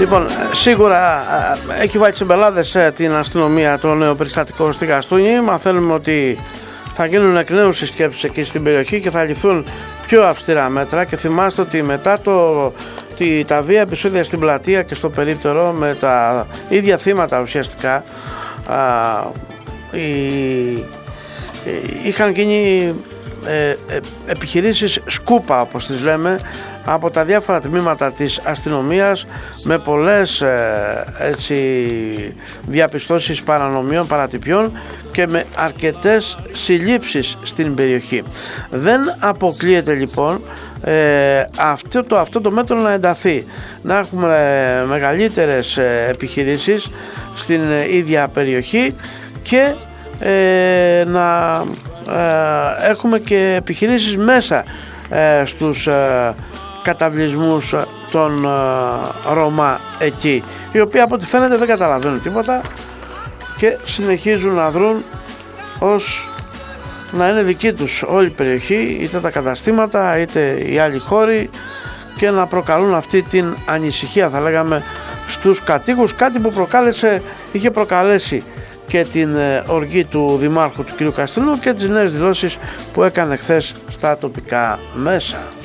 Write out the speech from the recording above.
Λοιπόν, σίγουρα έχει βάλει τσιμπελάδες την αστυνομία το νέο περιστατικό στη Γαστούνη. Μαθαίνουμε ότι θα γίνουν εκ νέου συσκέψεις εκεί στην περιοχή και θα ληφθούν πιο αυστηρά μέτρα. Και θυμάστε ότι μετά τα βία επεισόδια στην πλατεία και στο περίπτερο με τα ίδια θύματα ουσιαστικά, είχαν γίνει επιχειρήσεις σκούπα, όπως τις λέμε, από τα διάφορα τμήματα της αστυνομίας, με πολλές διαπιστώσεις παρανομιών, παρατυπιών και με αρκετές συλλήψεις στην περιοχή. Δεν αποκλείεται λοιπόν αυτό το μέτρο να ενταθεί, να έχουμε μεγαλύτερες επιχειρήσεις στην ίδια περιοχή και να έχουμε και επιχειρήσεις μέσα στους καταβλισμούς των Ρωμά εκεί, οι οποίοι από ό,τι φαίνεται δεν καταλαβαίνουν τίποτα και συνεχίζουν να δρουν ως να είναι δική τους όλη η περιοχή, είτε τα καταστήματα είτε οι άλλοι χώροι, και να προκαλούν αυτή την ανησυχία, θα λέγαμε, στους κατοίκους, κάτι που είχε προκαλέσει και την οργή του Δημάρχου του κ. Καστρινού και τις νέες δηλώσεις που έκανε χθες στα τοπικά μέσα.